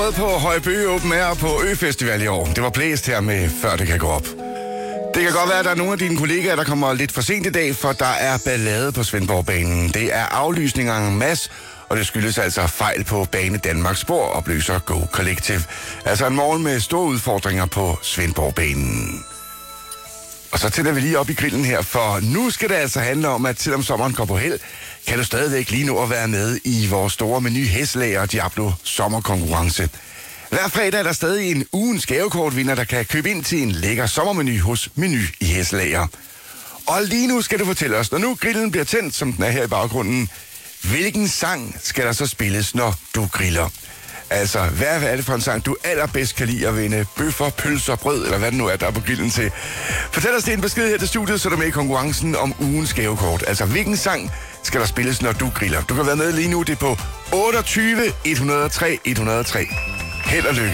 Både på Højby Open Air og på Øfestival i år. Det var blæst her med Før det kan gå op. Det kan godt være, at der er nogle af dine kollegaer, der kommer lidt for sent i dag, for der er ballade på Svendborgbanen. Det er aflysninger en masse, og det skyldes altså fejl på Bane Danmarks spor, oplyser Go Collective. Altså en morgen med store udfordringer på Svendborgbanen. Og så tænder vi lige op i grillen her, for nu skal det altså handle om, at selvom sommeren går på held, kan du stadigvæk lige nå at være med i vores store Meny Hestlager Diablo sommerkonkurrence. Hver fredag er der stadig en ugens gavekortvinder, der kan købe ind til en lækker sommermenu hos Meny i Hestlager. Og lige nu skal du fortælle os, når nu grillen bliver tændt, som den er her i baggrunden, hvilken sang skal der så spilles, når du griller? Altså, hvad er det for en sang, du allerbedst kan lide at vinde? Bøffer, pølser, brød, eller hvad det nu er, der er på grillen til? Fortæl os det en besked her til studiet, så er du med i konkurrencen om ugens gavekort. Altså, hvilken sang skal der spilles, når du griller? Du kan være med lige nu, det er på 28 103 103. Held og lykke.